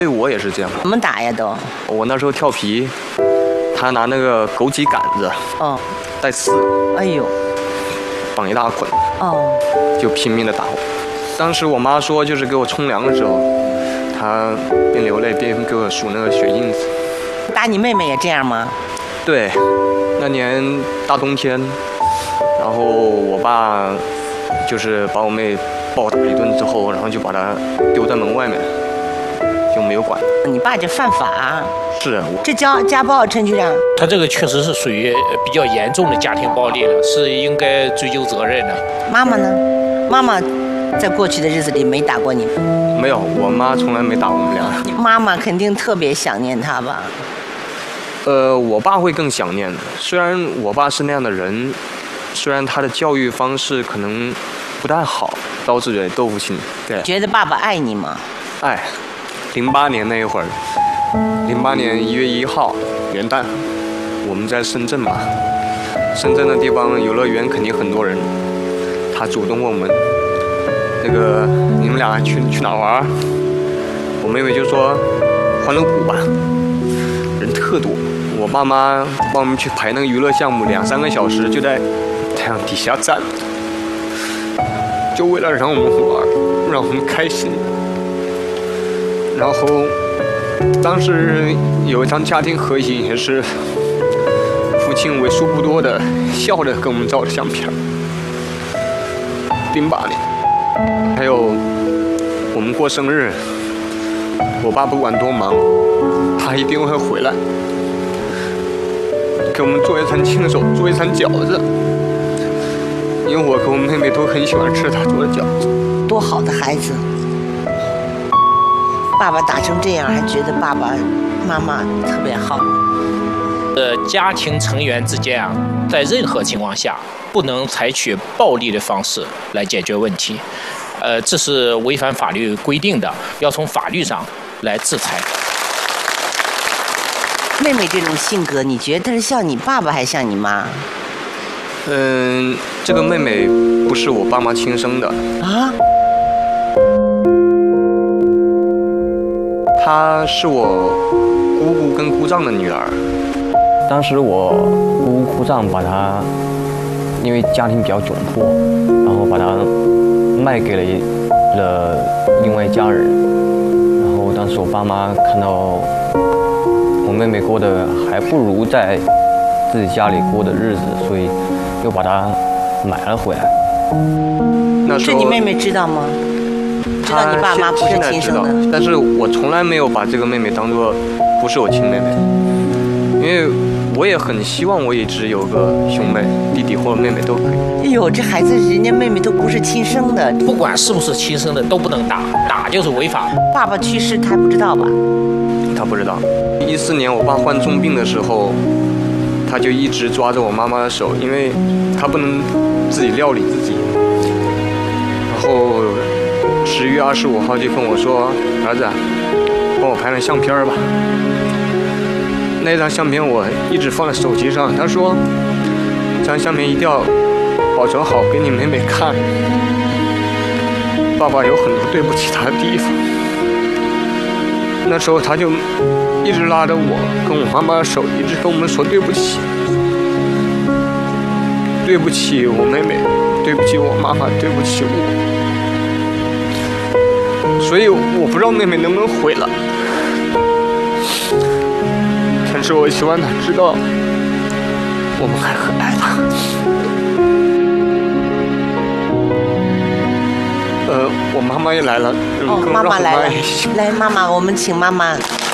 对我也是这样。 怎么打呀都？ 我那时候跳皮，他拿那个枸杞杆子，带刺， 哎呦， 绑一大捆，就拼命的打我。当时我妈说，就是给我冲凉的时候，她边流泪边给我数那个血印子。 打你妹妹也这样吗？ 对，那年大冬天，然后我爸就是把我妹暴打一顿之后，然后就把她丢在门外面，就没有管。 你爸这犯法， 是这家暴，陈局长。 他这个确实是属于比较严重的家庭暴力了，是应该追究责任的。 妈妈呢？妈妈在过去的日子里没打过你吗？ 没有，我妈从来没打我们俩。 妈妈肯定特别想念他吧？ 我爸会更想念的。虽然我爸是那样的人，虽然他的教育方式可能不太好，刀子嘴豆腐心。对。 觉得爸爸爱你吗？ 爱。08年那一会儿，08年1月1号元旦，我们在深圳嘛，深圳的地方游乐园肯定很多人，他主动问我们，那个你们俩去哪玩？我妹妹就说欢乐谷吧，人特多。我爸妈帮我们去排那个娱乐项目，2、3个小时就在太阳底下站，就为了让我们玩，让我们开心。然后当时有一张家庭合影，也是父亲为数不多的笑着跟我们照的相片。08年，还有我们过生日，我爸不管多忙，他一定会回来给我们做一餐亲手做一餐饺子，因为我和我妹妹都很喜欢吃他做的饺子。 多好的孩子！爸爸打成这样，还觉得爸爸妈妈特别好。 家庭成员之间啊，在任何情况下不能采取暴力的方式来解决问题，这是违反法律规定的，要从法律上来制裁。 妹妹这种性格，你觉得她是像你爸爸还像你妈？ 这个妹妹不是我爸妈亲生的啊。 她是我姑姑跟姑丈的女儿。当时我姑姑丈把她，因为家庭比较窘迫，然后把她卖给了另外一家人。然后当时我爸妈看到我妹妹过得还不如在自己家里过的日子，所以又把她买了回来。那时候这你妹妹知道吗？知道你爸妈不是亲生的， 但是我从来没有把这个妹妹当作不是我亲妹妹，因为我也很希望我一直有个兄妹、弟弟或者妹妹都可以。 哎呦，这孩子人家妹妹都不是亲生的， 不管是不是亲生的都不能打，打就是违法。 爸爸去世他还不知道吧？ 他不知道。14年我爸患重病的时候，他就一直抓着我妈妈的手，因为他不能自己料理自己。然后10月25号就跟我说：“儿子，帮我拍张相片吧。”那张相片我一直放在手机上。他说：“这张相片一定要保存好，给你妹妹看。爸爸有很多对不起她的地方。”那时候他就一直拉着我跟我妈妈的手，一直跟我们说对不起，对不起我妹妹，对不起我妈妈，对不起我。所以我不知道妹妹能不能回来，但是我希望她知道我们还很爱她。我妈妈也来了。 哦，妈妈来了，来，妈妈，我们请妈妈